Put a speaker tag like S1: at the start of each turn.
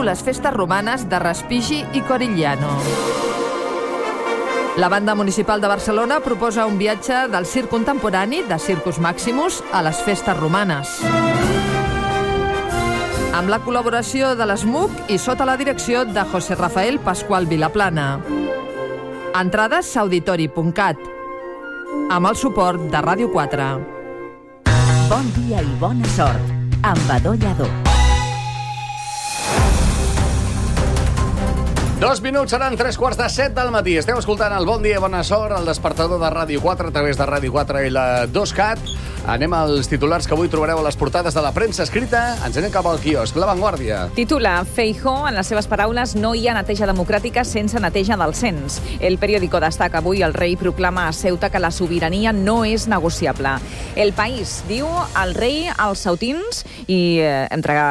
S1: les festes romanes de Respighi i Corigliano. La Banda Municipal de Barcelona proposa un viatge del circ contemporani de Circus Maximus a les festes romanes. Amb la col·laboració de l'ESMUC i sota la direcció de José Rafael Pascual Vilaplana. Entrades a auditori.cat, amb el suport de Ràdio 4.
S2: Bon dia i bona sort, amb Adó Lladó.
S3: 2 minuts, seran 3:15 del matí. Esteu escoltant el Bon dia i bona sort, el despertador de Ràdio 4 a través de Ràdio 4 i la 2CAT. Anem als titulars que avui trobareu a les portades de la premsa escrita. Ens anem cap al quiosc. La Vanguardia.
S4: Titula: Feijóo, en les seves paraules, no hi ha neteja democràtica sense neteja del cens. El periòdico destaca avui el rei proclama a Ceuta que la sobirania no és negociable. El País diu el rei als ceutins i entrega